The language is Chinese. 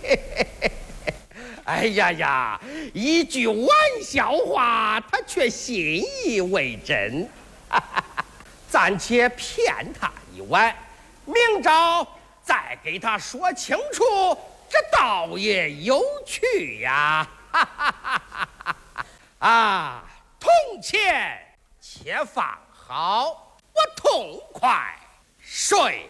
哎呀呀，一句玩笑话，他却信以为真。暂且骗他一晚，明朝再给他说清楚，这倒也有趣呀！啊，铜钱且放好，我痛快睡。